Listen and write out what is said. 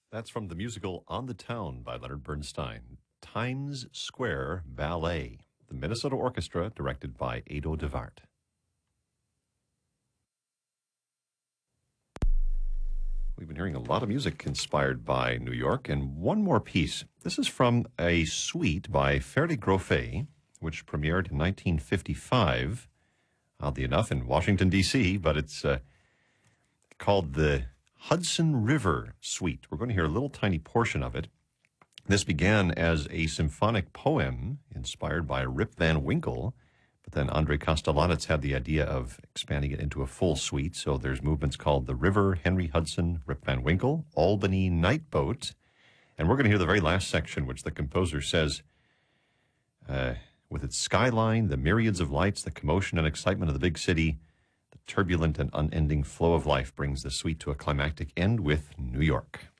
That's from the musical On the Town by Leonard Bernstein. Times Square Ballet, the Minnesota Orchestra, directed by Ado DeVart. We've been hearing a lot of music inspired by New York, and one more piece. This is from a suite by Ferdi-Grofé, which premiered in 1955, oddly enough, in Washington, D.C., but it's called the Hudson River Suite. We're going to hear a little tiny portion of it. This began as a symphonic poem inspired by Rip Van Winkle, but then Andre Kostelanetz had the idea of expanding it into a full suite. So there's movements called The River, Henry Hudson, Rip Van Winkle, Albany Night Boat. And we're going to hear the very last section, which the composer says, with its skyline, the myriads of lights, the commotion and excitement of the big city, the turbulent and unending flow of life brings the suite to a climactic end with New York.